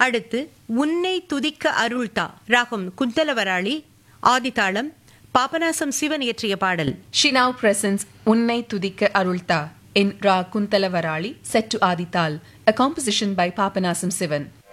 அடுத்து உன்னை துதிக்க அருள்தா ராகம் குந்தலவராளி, ஆதிதாளம் பாபநாசம் சிவன் இயற்றிய பாடல். She now presents Unnai Tudikka Arulta in Ra Kuntalavarali set to Adital, a composition by Papanasam Sivan.